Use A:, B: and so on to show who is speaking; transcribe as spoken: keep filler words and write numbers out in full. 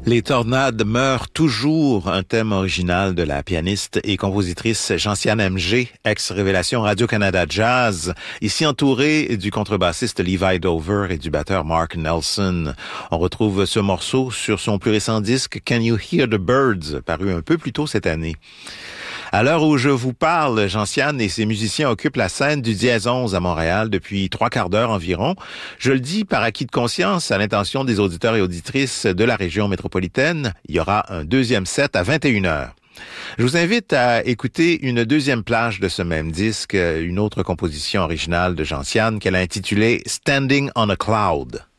A: Les tornades meurent toujours, un thème original de la pianiste et compositrice Gentiane M G, ex-révélation Radio-Canada Jazz, ici entourée du contrebassiste Levi Dover et du batteur Mark Nelson. On retrouve ce morceau sur son plus récent disque Can You Hear the Birds, paru un peu plus tôt cette année. À l'heure où je vous parle, Gentiane et ses musiciens occupent la scène du Dièse onze à Montréal depuis trois quarts d'heure environ. Je le dis par acquis de conscience à l'intention des auditeurs et auditrices de la région métropolitaine. Il y aura un deuxième set à vingt et une heures. Je vous invite à écouter une deuxième plage de ce même disque, une autre composition originale de Gentiane qu'elle a intitulée Standing on a Cloud.